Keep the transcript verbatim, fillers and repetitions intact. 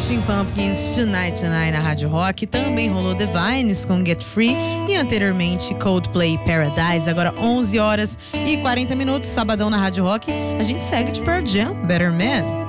Smashing Pumpkins, Tonight Tonight na Rádio Rock. Também rolou The Vines com Get Free e anteriormente Coldplay Paradise. Agora onze horas e quarenta minutos, sabadão na Rádio Rock. A gente segue de Pearl Jam, Better Man.